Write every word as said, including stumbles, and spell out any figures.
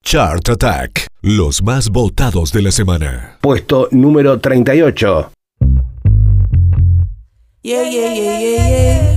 Chart Attack, los más votados de la semana. Puesto número treinta y ocho. Yeah, yeah, yeah, yeah, yeah.